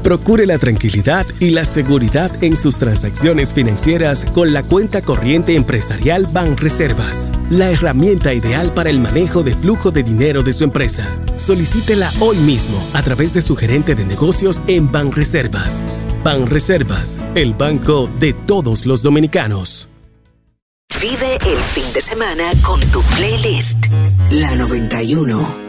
Procure la tranquilidad y la seguridad en sus transacciones financieras con la cuenta corriente empresarial Banreservas, la herramienta ideal para el manejo de flujo de dinero de su empresa. Solicítela hoy mismo a través de su gerente de negocios en Banreservas. Banreservas, el banco de todos los dominicanos. Vive el fin de semana con tu playlist La 91.